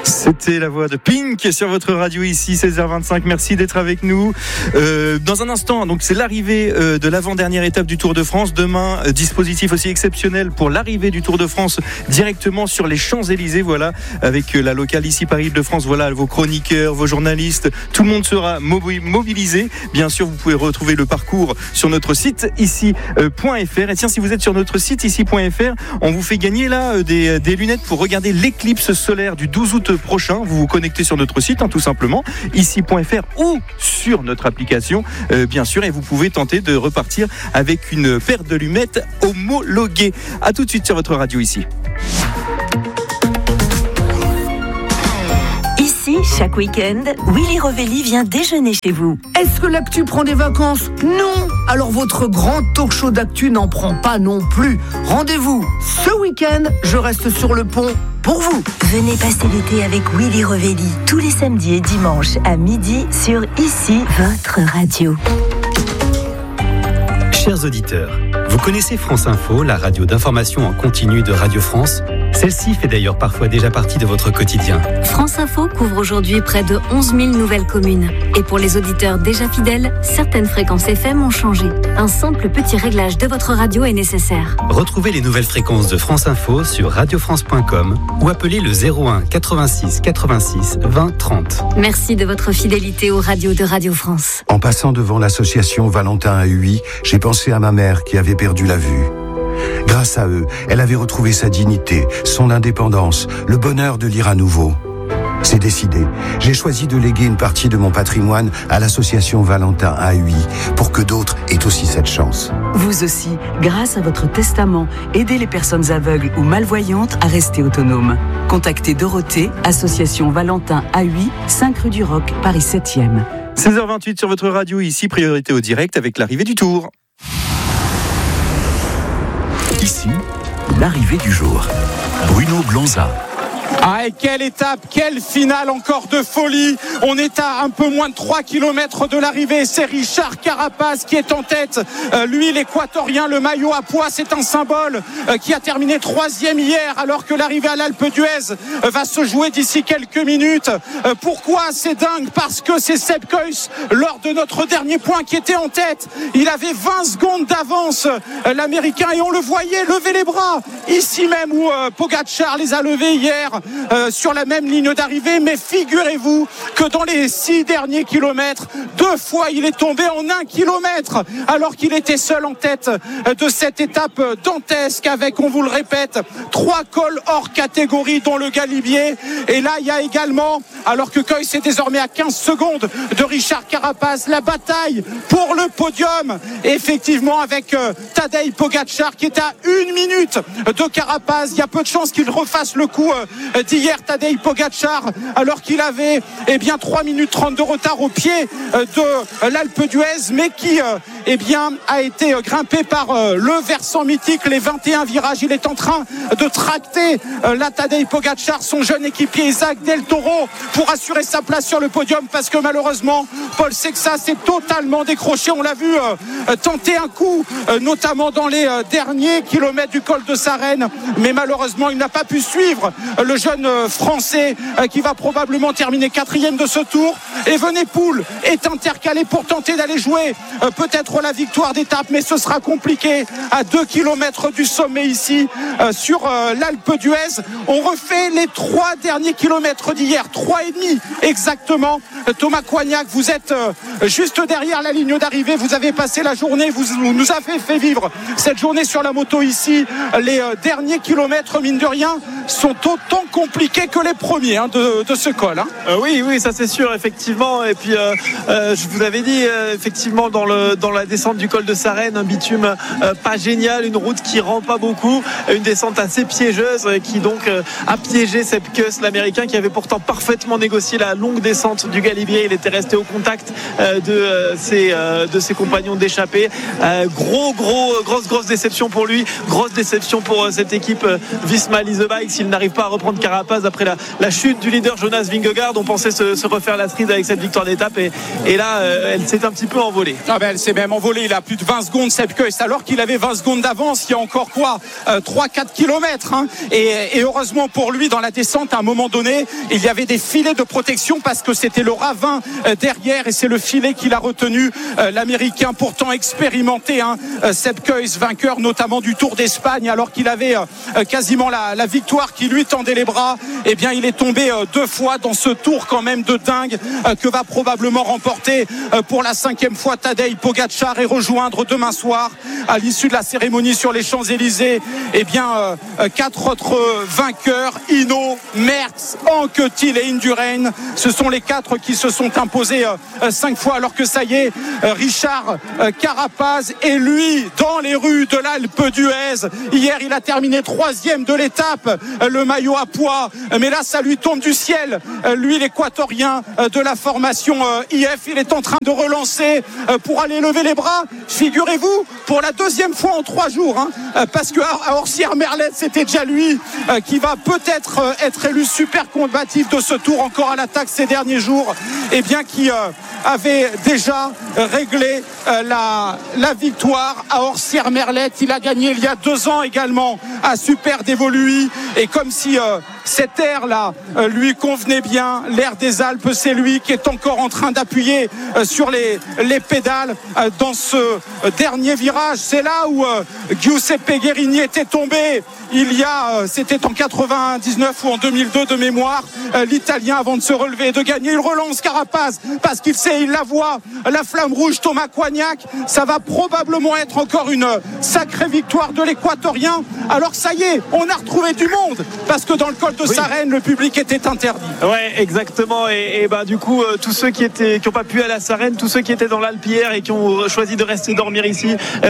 C'était la voix de Pink sur votre radio ici, 16h25. Merci d'être avec nous. Dans un instant, donc c'est l'arrivée de l'avant-dernière étape du Tour de France. Demain, dispositif aussi exceptionnel pour l'arrivée du Tour de France directement sur les Champs-Élysées. Voilà, avec la locale ici Paris-Île-de-France. Voilà, vos chroniqueurs, vos journalistes, tout le monde sera mobilisé. Bien sûr, vous pouvez retrouver le parcours sur notre site ici.fr. Et tiens, si vous êtes sur notre site ici.fr, on vous fait gagner là des lunettes pour regarder l'éclipse solaire du 12 août prochain. Vous vous connectez sur notre site, tout simplement, ici.fr ou sur notre application, bien sûr, et vous pouvez tenter de repartir avec une paire de lunettes homologuées. À tout de suite sur votre radio ici. Ici, chaque week-end, Willy Revelli vient déjeuner chez vous. Est-ce que l'actu prend des vacances ? Non. Alors votre grand talk show d'actu n'en prend pas non plus. Rendez-vous ce week-end, je reste sur le pont pour vous. Venez passer l'été avec Willy Revelli tous les samedis et dimanches à midi sur Ici, votre radio. Chers auditeurs, vous connaissez France Info, la radio d'information en continu de Radio France ? Celle-ci fait d'ailleurs parfois déjà partie de votre quotidien. France Info couvre aujourd'hui près de 11 000 nouvelles communes. Et pour les auditeurs déjà fidèles, certaines fréquences FM ont changé. Un simple petit réglage de votre radio est nécessaire. Retrouvez les nouvelles fréquences de France Info sur radiofrance.com ou appelez le 01 86 86 20 30. Merci de votre fidélité aux radios de Radio France. En passant devant l'association Valentin à Huy, j'ai pensé à ma mère qui avait perdu la vue. Grâce à eux, elle avait retrouvé sa dignité, son indépendance, le bonheur de lire à nouveau. C'est décidé. J'ai choisi de léguer une partie de mon patrimoine à l'association Valentin à Huy pour que d'autres aient aussi cette chance. Vous aussi, grâce à votre testament, aidez les personnes aveugles ou malvoyantes à rester autonomes. Contactez Dorothée, association Valentin à Huy, 5 rue du Roc, Paris 7e. 16h28 sur votre radio ici, priorité au direct avec l'arrivée du Tour. Ici, l'arrivée du jour. Bruno Blanza. Ah, et quelle étape, quelle finale encore de folie. On est à un peu moins de 3 km de l'arrivée. C'est Richard Carapaz qui est en tête. Lui, l'équatorien, le maillot à pois, c'est un symbole qui a terminé 3e hier, alors que l'arrivée à l'Alpe d'Huez va se jouer d'ici quelques minutes. Pourquoi c'est dingue ? Parce que c'est Sepp Kuss, lors de notre dernier point, qui était en tête. Il avait 20 secondes d'avance, l'Américain, et on le voyait lever les bras. Ici même où Pogačar les a levés hier, sur la même ligne d'arrivée, mais figurez-vous que dans les 6 derniers kilomètres, 2 fois il est tombé en 1 kilomètre alors qu'il était seul en tête de cette étape dantesque avec, on vous le répète, 3 cols hors catégorie dont le Galibier. Et là il y a également, alors que Kuss est désormais à 15 secondes de Richard Carapaz, la bataille pour le podium, effectivement, avec Tadej Pogačar qui est à 1 minute de Carapaz. Il y a peu de chances qu'il refasse le coup d'hier, Tadej Pogačar, alors qu'il avait 3 minutes 30 de retard au pied de l'Alpe d'Huez, mais qui a été grimpé par le versant mythique, les 21 virages. Il est en train de tracter la Tadej Pogačar, son jeune équipier Isaac Del Toro, pour assurer sa place sur le podium, parce que malheureusement Paul Sexas s'est totalement décroché. On l'a vu tenter un coup, notamment dans les derniers kilomètres du col de Sarenne, mais malheureusement il n'a pas pu suivre le jeune français qui va probablement terminer 4e de ce tour. Evenepoel est intercalé pour tenter d'aller jouer peut-être la victoire d'étape, mais ce sera compliqué à 2 km du sommet ici sur l'Alpe d'Huez. On refait les 3 derniers kilomètres d'hier, 3,5 exactement. Thomas Coignac, vous êtes juste derrière la ligne d'arrivée, vous avez passé la journée, vous nous avez fait vivre cette journée sur la moto ici. Les derniers kilomètres, mine de rien, sont autant compliqués que les premiers de ce col. Oui, ça c'est sûr, effectivement. Et puis je vous avais dit, effectivement, dans la descente du col de Sarenne, un bitume pas génial, une route qui rend pas beaucoup, une descente assez piégeuse qui donc a piégé Sepp Kuss, l'Américain, qui avait pourtant parfaitement négocié la longue descente du Galibier calibré, il était resté au contact de ses compagnons d'échappée. Grosse déception pour lui, grosse déception pour cette équipe Visma Lease Bike s'il n'arrive pas à reprendre Carapaz après la chute du leader Jonas Vingegaard. On pensait se refaire la cerise avec cette victoire d'étape et là elle s'est un petit peu envolée. Elle s'est même envolée, il a plus de 20 secondes Sepp Kuss, alors qu'il avait 20 secondes d'avance il y a encore 3-4 kilomètres et heureusement pour lui dans la descente à un moment donné il y avait des filets de protection parce que c'était le ravin derrière et c'est le filet qu'il a retenu, l'américain pourtant expérimenté, Sepp Kuss, vainqueur notamment du Tour d'Espagne alors qu'il avait quasiment la victoire qui lui tendait les bras. Eh bien il est tombé 2 fois dans ce tour quand même de dingue que va probablement remporter pour la 5e fois Tadej Pogačar et rejoindre demain soir à l'issue de la cérémonie sur les Champs-Élysées 4 autres vainqueurs, Hinault, Merckx, Anquetil et Indurain. Ce sont les 4 qui se sont imposés 5 fois alors que ça y est, Richard Carapaz est lui dans les rues de l'Alpe d'Huez. Hier il a terminé 3e de l'étape, le maillot à pois, mais là ça lui tombe du ciel. Lui l'équatorien de la formation IF, il est en train de relancer pour aller lever les bras, figurez-vous, pour la 2e fois en 3 jours, parce que à Orsières-Merlette c'était déjà lui qui va peut-être être élu super combatif de ce tour, encore à l'attaque ces derniers jours, qui avait déjà réglé la victoire à Orsières-Merlette. Il a gagné il y a 2 ans également à Super Dévoluy, et comme si cette air-là lui convenait bien, l'air des Alpes, c'est lui qui est encore en train d'appuyer sur les pédales dans ce dernier virage. C'est là où Giuseppe Guerini était tombé c'était en 99 ou en 2002 de mémoire, l'Italien, avant de se relever et de gagner. Il relance Carapaz parce il la voit, la flamme rouge, Thomas Coignac. Ça va probablement être encore une sacrée victoire de l'Équatorien. Alors ça y est, on a retrouvé du monde parce que dans le col de Sarenne, le public était interdit. Ouais, exactement. Et du coup, tous ceux qui n'ont pas pu aller à Sarenne, tous ceux qui étaient dans l'Alpe hier et qui ont choisi de rester dormir ici,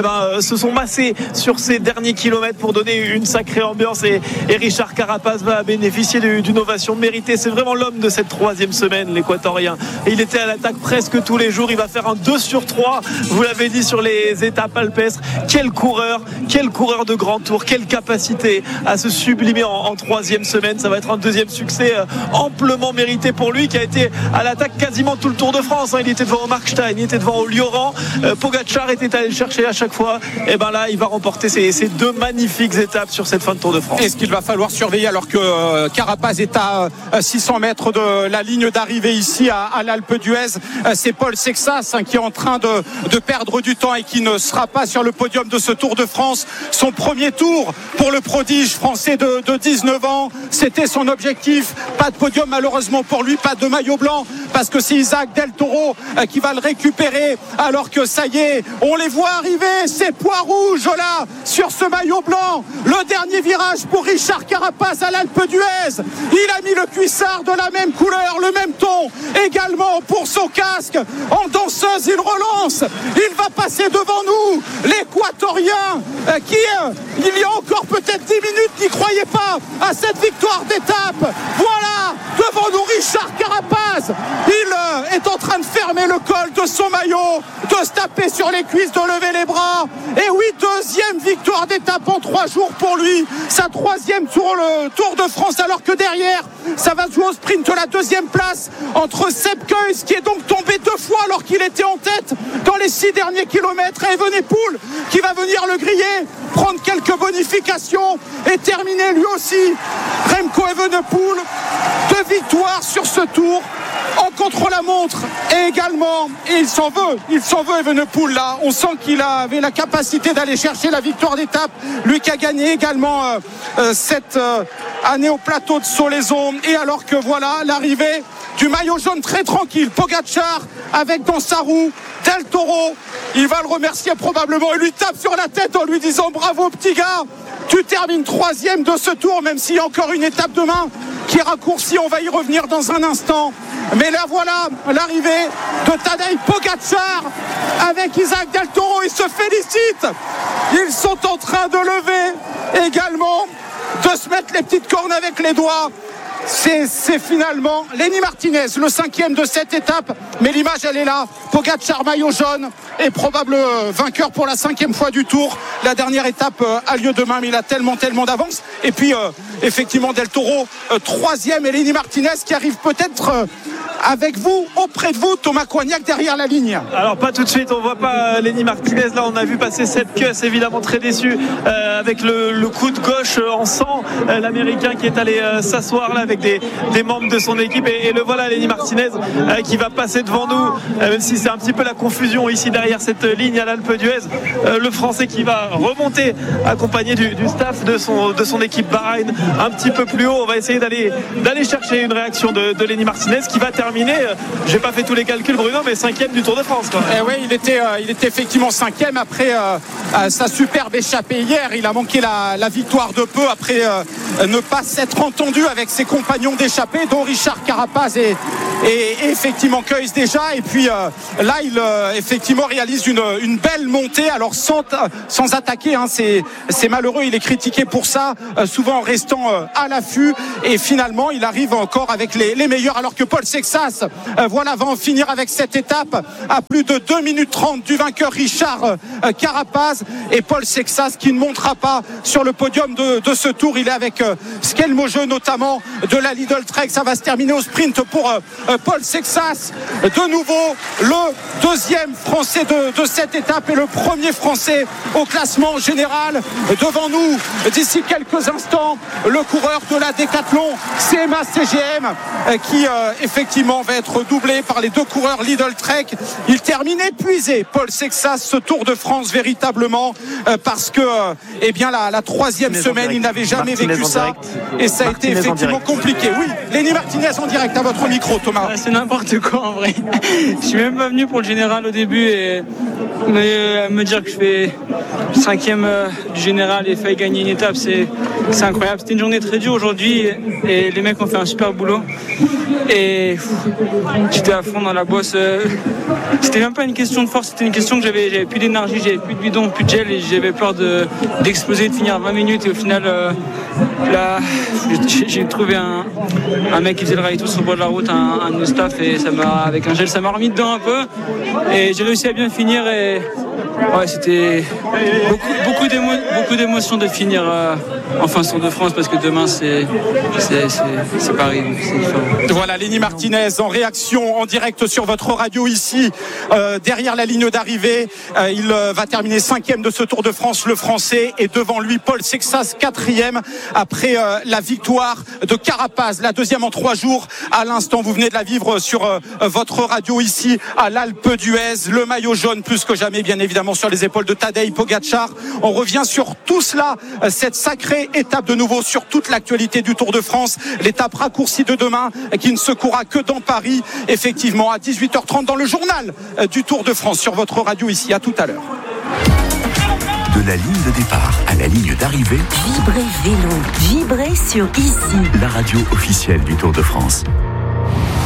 se sont massés sur ces derniers kilomètres pour donner une sacrée ambiance et Richard Carapaz va bénéficier d'une ovation méritée. C'est vraiment l'homme de cette 3e semaine, l'Équatorien. Et il était à l'attaque presque tous les jours. Il va faire un 2 sur 3, vous l'avez dit, sur les étapes alpestres. Quel coureur de grand tour, quelle capacité à se sublimer en 3e semaine. Ça va être un 2e succès amplement mérité pour lui, qui a été à l'attaque quasiment tout le Tour de France. Il était devant Mark Stein, il était devant Lioran, Pogačar était allé le chercher à chaque fois. Et là il va remporter ces 2 magnifiques étapes sur cette fin de Tour de France. Et ce qu'il va falloir surveiller alors que Carapaz est à 600 mètres de la ligne d'arrivée ici à l'Alpe d'Huez, c'est Paul Sexas qui est en train de perdre du temps et qui ne sera pas sur le podium de ce Tour de France. Son premier tour pour le prodige français de 19 ans, c'était son objectif. Pas de podium malheureusement pour lui, pas de maillot blanc, parce que c'est Isaac Del Toro qui va le récupérer, alors que ça y est, on les voit arriver, ces pois rouges là sur ce maillot blanc. Le dernier virage pour Richard Carapaz à l'Alpe d'Huez, il a mis le cuissard de la même couleur, le même ton également pour son casque. En danseuse, il relance, il va passer devant nous, l'Équatorien qui il y a encore peut-être 10 minutes n'y croyait pas à cette victoire d'étape. Voilà, devant nous Richard Carapaz, il est en train de fermer le col de son maillot, de se taper sur les cuisses, de lever les bras. Et oui, 2e victoire d'étape en 3 jours pour lui, sa 3e sur le Tour de France, alors que derrière ça va jouer au sprint la 2e place entre Sepp Kuss, qui est donc tombé 2 fois alors qu'il était en tête dans les 6 derniers kilomètres, et Evenepoel qui va venir le griller, prendre quelques bonifications et terminer lui aussi. Remco Evenepoel, 2 victoires sur ce tour en contre-la-montre, et également, et il s'en veut Evenepoel là, on sent qu'il avait la capacité d'aller chercher la victoire d'étape, lui qui a gagné également cette année au plateau de Solaison. Et alors que voilà l'arrivée du maillot jaune très tranquille, Pogačar avec dans sa roue Del Toro, il va le remercier probablement et lui tape sur la tête en lui disant bravo petit gars, tu termines 3e de ce tour, même s'il y a encore une étape demain qui est raccourcie, on va y revenir dans un instant. Mais là voilà l'arrivée de Tadej Pogačar avec Isaac Del Toro, ils se félicitent, ils sont en train de lever également, de se mettre les petites cornes avec les doigts c'est finalement Lenny Martinez, le 5e de cette étape. Mais l'image, elle est là. Pogačar, maillot jaune, est probable vainqueur pour la 5e fois du Tour. La dernière étape a lieu demain, mais il a tellement d'avance. Et puis, effectivement, Del Toro, 3e, et Lenny Martinez qui arrive peut-être avec vous, auprès de vous, Thomas Coignac, derrière la ligne. Alors pas tout de suite, on voit pas Lenny Martinez. Là, on a vu passer cette Kuss, évidemment très déçu, avec le coup de gauche en sang, l'Américain qui est allé s'asseoir là avec des membres de son équipe, et le voilà, Lenny Martinez, qui va passer devant nous, même si c'est un petit peu la confusion ici derrière cette ligne à l'Alpe d'Huez. Le Français qui va remonter accompagné du staff de son équipe Bahreïn un petit peu plus haut. On va essayer d'aller chercher une réaction de Lenny Martinez qui va terminer, j'ai pas fait tous les calculs, Bruno, mais 5e du Tour de France, quoi. Oui, il était effectivement 5e après sa superbe échappée hier. Il a manqué la victoire de peu après ne pas s'être entendu avec ses compagnons d'échappée, dont Richard Carapaz et effectivement Kuss déjà. Et puis là, il effectivement réalise une belle montée, alors sans attaquer, hein. C'est malheureux, il est critiqué pour ça, souvent en restant à l'affût, et finalement il arrive encore avec les meilleurs, alors que Paul Sexas va en finir avec cette étape à plus de 2 minutes 30 du vainqueur Richard Carapaz, et Paul Sexas qui ne montera pas sur le podium de ce Tour. Il est avec Skelmogeux notamment de la Lidl Trek. Ça va se terminer au sprint pour Paul Sexas, de nouveau le 2e Français de cette étape et le 1er Français au classement général. Devant nous, d'ici quelques instants, le coureur de la Décathlon CMA CGM qui effectivement va être doublé par les 2 coureurs Lidl Trek. Il termine épuisé, Paul Sexas, ce Tour de France véritablement, parce que la 3e semaine, il n'avait jamais vécu ça, et ça a été effectivement compliqué. Oui, Lenny Martinez en direct à votre micro, Thomas. C'est n'importe quoi en vrai. Je suis même pas venu pour le général au début, mais me dire que je fais 5e du général et faille gagner une étape, c'est incroyable. C'était une journée très dure aujourd'hui, et les mecs ont fait un super boulot, et j'étais à fond dans la bosse. C'était même pas une question de force, c'était une question que j'avais plus d'énergie, j'avais plus de bidon, plus de gel, et j'avais peur d'exploser, de finir 20 minutes. Et au final, là, j'ai trouvé un mec qui faisait le rallye tout sur le bord de la route, un de nos staff, et avec un gel, ça m'a remis dedans un peu, et j'ai réussi à bien finir. Et ouais, c'était beaucoup d'émotions de finir en fin de Tour de France, parce que demain c'est Paris, donc c'est différent. Voilà, Lenny Martinez en réaction en direct sur votre radio ici, derrière la ligne d'arrivée. Il va terminer 5e de ce Tour de France, le Français, et devant lui Paul Sexas, 4e après la victoire de Carapaz, la 2e en 3 jours. À l'instant, vous venez de la vivre sur votre radio ici à l'Alpe d'Huez. Le maillot jaune plus que jamais, bien évidemment, sur les épaules de Tadej Pogačar. On revient sur tout cela, cette sacrée étape de nouveau, sur toute l'actualité du Tour de France. L'étape raccourcie de demain qui ne se courra que dans Paris, effectivement à 18h30 dans le journal du Tour de France sur votre radio ici. À tout à l'heure. De la ligne de départ à la ligne d'arrivée, Vibrez vélo, vibrez sur ici. La radio officielle du Tour de France.